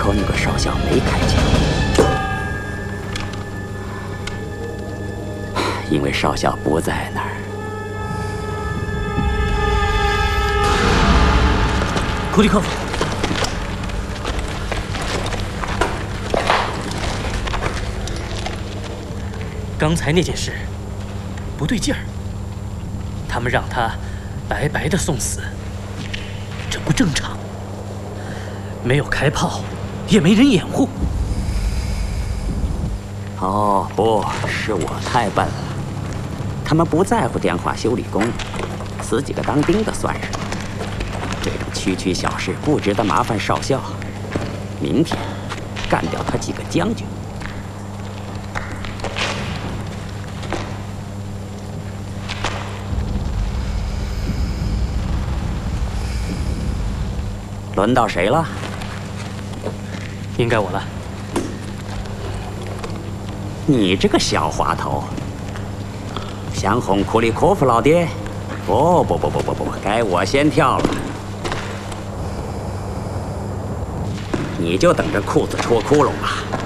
可那个少校没开枪，因为少校不在那儿。 库利科夫，刚才那件事不对劲儿，他们让他白白的送死，这不正常。没有开炮，也没人掩护。 哦，不是我太笨了，他们不在乎电话修理工，死几个当兵的算什么？这种区区小事不值得麻烦少校。明天干掉他几个将军。轮到谁了？ 应该我了。 你这个小滑头，想哄库利科夫老爹？不，该我先跳了。你就等着裤子戳窟窿吧。